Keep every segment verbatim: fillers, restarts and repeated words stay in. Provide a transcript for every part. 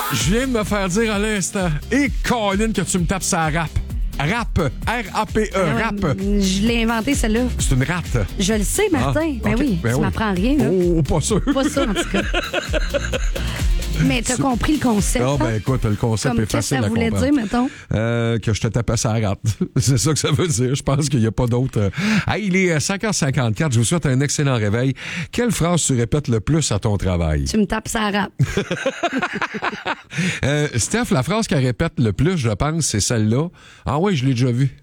Je viens de me faire dire à l'instant. Et Colin, que tu me tapes sa rap. Rap. R A P E. Euh, Rap. Je l'ai inventé, celle-là. C'est une rate. Je le sais, Martin. Ah, ben okay. oui, ben tu oui. m'apprends rien. Là. Oh, pas sûr. Pas ça, en tout cas. Mais t'as compris le concept. Ah, ben hein? écoute, le concept Comme est facile qu'est-ce que ça à voulait comprendre. dire, mettons? Euh, que je te tapais sa rate. C'est ça que ça veut dire. Je pense qu'il n'y a pas d'autre. euh. Hey, il est cinq heures cinquante-quatre. Je vous souhaite un excellent réveil. Quelle phrase tu répètes le plus à ton travail? Tu me tapes sa rap. euh, Steph, la phrase qu'elle répète le plus, je pense, c'est celle-là. Ah oui, je l'ai déjà vue.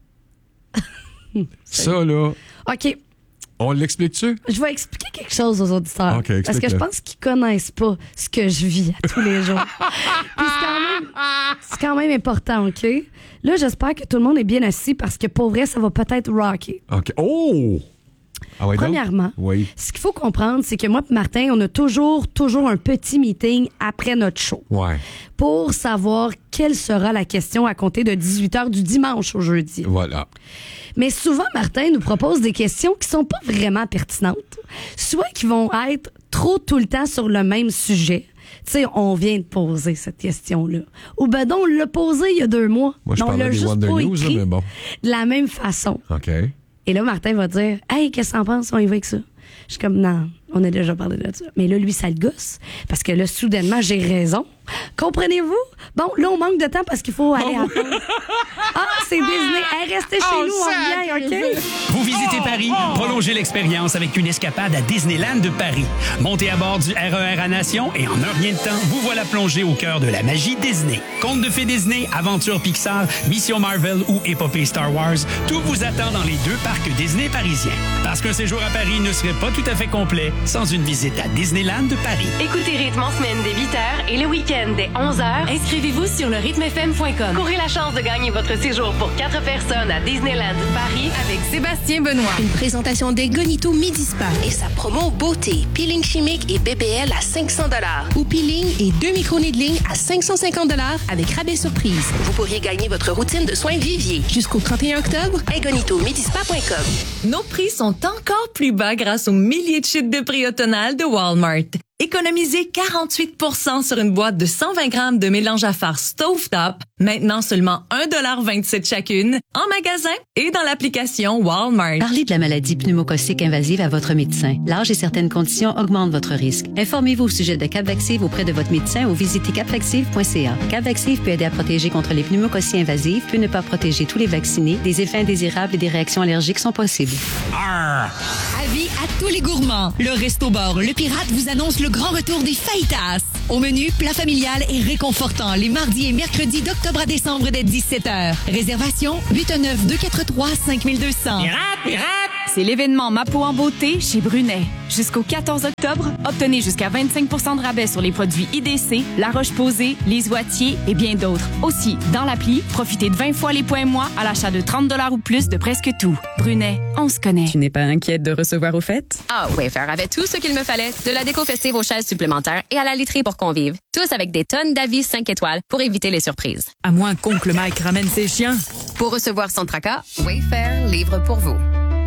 Ça, là. OK. On l'explique-tu? Je vais expliquer quelque chose aux auditeurs. OK, explique-le. Parce que je pense qu'ils connaissent pas ce que je vis à tous les jours. Puis c'est quand même, c'est quand même important, OK? Là, j'espère que tout le monde est bien assis parce que pour vrai, ça va peut-être rocker. OK. Oh! Ah ouais, donc? Premièrement, oui. ce qu'il faut comprendre, c'est que moi et Martin, on a toujours, toujours un petit meeting après notre show. Ouais. Pour savoir quelle sera la question à compter de dix-huit heures du dimanche au jeudi. Voilà. Mais souvent, Martin nous propose des questions qui sont pas vraiment pertinentes. Soit qui vont être trop tout le temps sur le même sujet. Tu sais, on vient de poser cette question-là. Ou ben donc, on l'a posé il y a deux mois. Moi, je on l'a parlais des juste Wonder pas News, écrit là, mais bon. de la même façon. OK. Et là, Martin va dire « Hey, qu'est-ce que t'en penses? On y va avec ça. » Je suis comme « Non, on a déjà parlé de ça. » Mais là, lui, ça le gosse. Parce que là, soudainement, j'ai raison. Comprenez-vous? Bon, là, on manque de temps parce qu'il faut aller Oh. attendre. Ah, c'est Disney. Hey, restez chez Oh, nous, on revient, OK? Vous visitez Oh, Paris? Prolongez l'expérience avec une escapade à Disneyland de Paris. Montez à bord du R E R à Nation et en un rien de temps, vous voilà plongé au cœur de la magie Disney. Contes de fées Disney, aventures Pixar, mission Marvel ou épopée Star Wars, tout vous attend dans les deux parcs Disney parisiens. Parce qu'un séjour à Paris ne serait pas tout à fait complet sans une visite à Disneyland de Paris. Écoutez Rythme en semaine dès huit heures et le week-end dès onze heures. Inscrivez-vous sur le rythme f m point com. Courez la chance de gagner votre séjour pour quatre personnes à Disneyland Paris avec Sébastien Benoît. Une présentation d'Incognito Midi Spa et sa promo beauté, peeling chimique et B B L à cinq cents dollars ou peeling et deux micro-needling à cinq cent cinquante dollars avec rabais surprise. Vous pourriez gagner votre routine de soins Vivier jusqu'au trente et un octobre. Incognito Midi Spa point com. Nos prix sont encore plus bas grâce aux milliers de chutes de prix automnales de Walmart. Économisez quarante-huit pour cent sur une boîte de cent vingt grammes de mélange à farce Stovetop, maintenant seulement un dollar vingt-sept chacune, en magasin et dans l'application Walmart. Parlez de la maladie pneumococcique invasive à votre médecin. L'âge et certaines conditions augmentent votre risque. Informez-vous au sujet de Capvaxive auprès de votre médecin ou visitez capvaxive point c a. Capvaxive peut aider à protéger contre les pneumococcies invasives, peut ne pas protéger tous les vaccinés. Des effets indésirables et des réactions allergiques sont possibles. Arr! Avis à tous les gourmands. Le Resto Bar Le Pirate vous annonce le grand retour des fajitas. Au menu, plat familial et réconfortant les mardis et mercredis d'octobre à décembre dès dix-sept heures. Réservation huit un neuf deux quatre trois cinq deux zéro zéro. Pirate, pirate! C'est l'événement Ma peau en beauté chez Brunet. Jusqu'au quatorze octobre, obtenez jusqu'à vingt-cinq pour cent de rabais sur les produits I D C, La Roche-Posay, Les Oitiers et bien d'autres. Aussi, dans l'appli, profitez de vingt fois les points moi à l'achat de trente dollars ou plus de presque tout. Brunet, on se connaît. Tu n'es pas inquiète de recevoir aux fêtes? Ah, Wayfair avait tout ce qu'il me fallait, de la déco festive aux chaises supplémentaires et à la literie pour convives. Tous avec des tonnes d'avis cinq étoiles pour éviter les surprises. À moins qu'oncle Mike ramène ses chiens. Pour recevoir son tracas, Wayfair livre pour vous.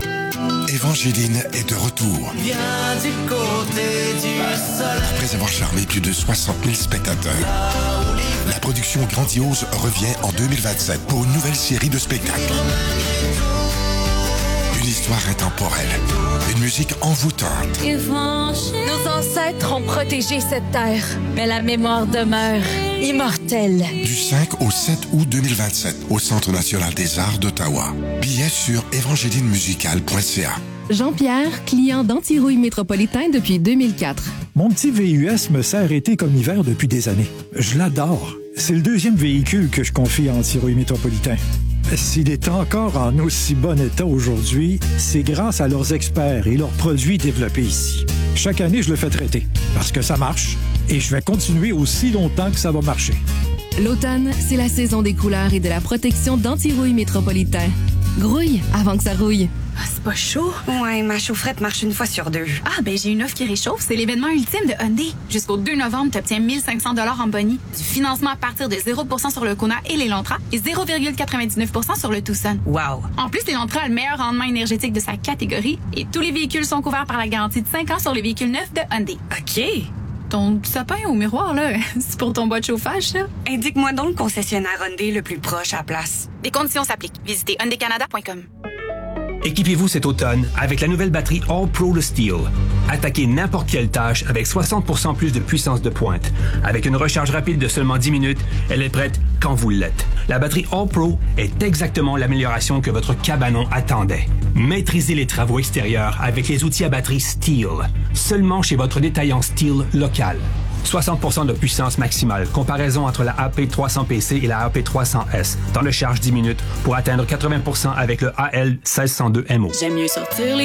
Évangéline est de retour. Viens du côté du soleil. Après avoir charmé plus de soixante mille spectateurs, la production grandiose revient en deux mille vingt-sept pour une nouvelle série de spectacles. Une histoire intemporelle, une musique envoûtante. Nos ancêtres ont protégé cette terre, mais la mémoire demeure immortelle. Du cinq au sept août deux mille vingt-sept au Centre national des arts d'Ottawa. Billets sur évangéline musicale point c a. Jean-Pierre, client d'Antirouille Métropolitain depuis deux mille quatre. Mon petit V U S me sert été comme hiver depuis des années. Je l'adore. C'est le deuxième véhicule que je confie à Antirouille Métropolitain. S'il est encore en aussi bon état aujourd'hui, c'est grâce à leurs experts et leurs produits développés ici. Chaque année, je le fais traiter parce que ça marche et je vais continuer aussi longtemps que ça va marcher. L'automne, c'est la saison des couleurs et de la protection d'Antirouille Métropolitain. Grouille avant que ça rouille. Ah, c'est pas chaud? Ouais, ma chaufferette marche une fois sur deux. Ah, ben j'ai une offre qui réchauffe. C'est l'événement ultime de Hyundai. Jusqu'au deux novembre, tu obtiens mille cinq cents dollars en boni, du financement à partir de zéro pour cent sur le Kona et l'Elantra et zéro virgule quatre-vingt-dix-neuf pour cent sur le Tucson. Wow! En plus, l'Elantra a le meilleur rendement énergétique de sa catégorie et tous les véhicules sont couverts par la garantie de cinq ans sur les véhicules neufs de Hyundai. OK! ton sapin au miroir, là, c'est pour ton bois de chauffage, ça? Indique-moi donc le concessionnaire Hyundai le plus proche à la place. Les conditions s'appliquent. Visitez hyundai canada point com. Équipez-vous cet automne avec la nouvelle batterie All-Pro de Steel. Attaquez n'importe quelle tâche avec soixante pour cent plus de puissance de pointe. Avec une recharge rapide de seulement dix minutes, elle est prête quand vous l'êtes. La batterie All-Pro est exactement l'amélioration que votre cabanon attendait. Maîtrisez les travaux extérieurs avec les outils à batterie Steel. Seulement chez votre détaillant Steel local. soixante pour cent de puissance maximale. Comparaison entre la A P trois cents P C et la A P trois cents S. Temps de charge dix minutes pour atteindre quatre-vingts pour cent avec le A L seize cent deux M O. J'aime mieux sortir les